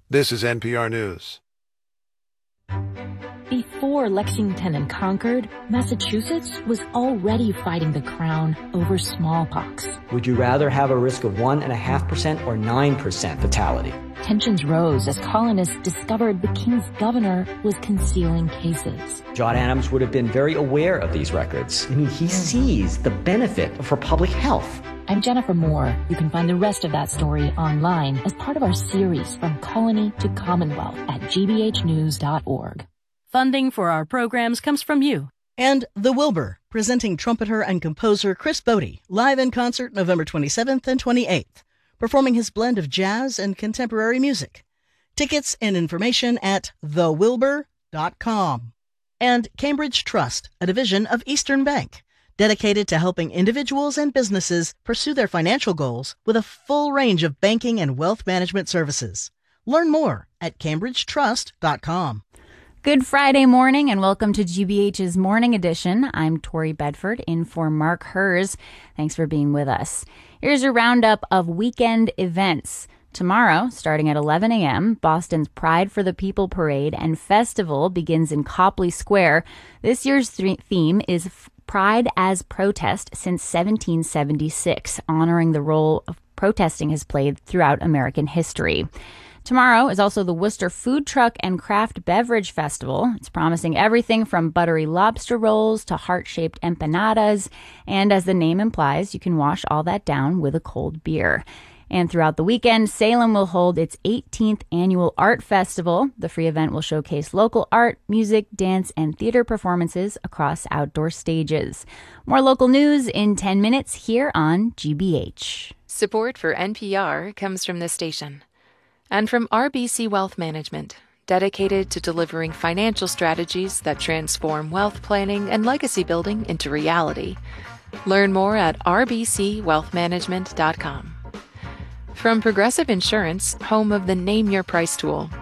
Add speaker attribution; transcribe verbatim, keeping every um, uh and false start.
Speaker 1: This is N P R News.
Speaker 2: Before Lexington and Concord, Massachusetts was already fighting the crown over smallpox.
Speaker 3: Would you rather have a risk of one point five percent or nine percent fatality?
Speaker 2: Tensions rose as colonists discovered the king's governor was concealing cases.
Speaker 3: John Adams would have been very aware of these records. I mean, he sees the benefit for public health.
Speaker 2: I'm Jennifer Moore. You can find the rest of that story online as part of our series From Colony to Commonwealth at g b h news dot org.
Speaker 4: Funding for our programs comes from you.
Speaker 5: And The Wilbur, presenting trumpeter and composer Chris Bode, live in concert November twenty-seventh and twenty-eighth, performing his blend of jazz and contemporary music. Tickets and information at the wilbur dot com. And Cambridge Trust, a division of Eastern Bank, dedicated to helping individuals and businesses pursue their financial goals with a full range of banking and wealth management services. Learn more at cambridge trust dot com.
Speaker 6: Good Friday morning and welcome to G B H's Morning Edition. I'm Tori Bedford in for Mark Hers. Thanks for being with us. Here's a roundup of weekend events. Tomorrow, starting at eleven a.m., Boston's Pride for the People Parade and Festival begins in Copley Square. This year's th- theme is Pride as Protest since seventeen seventy-six, honoring the role of protesting has played throughout American history. Tomorrow is also the Worcester Food Truck and Craft Beverage Festival. It's promising everything from buttery lobster rolls to heart-shaped empanadas. And as the name implies, you can wash all that down with a cold beer. And throughout the weekend, Salem will hold its eighteenth annual art festival. The free event will showcase local art, music, dance, and theater performances across outdoor stages. More local news in ten minutes here on G B H.
Speaker 7: Support for N P R comes from this station. And from R B C Wealth Management, dedicated to delivering financial strategies that transform wealth planning and legacy building into reality. Learn more at r b c wealth management dot com. From Progressive Insurance, home of the Name Your Price tool,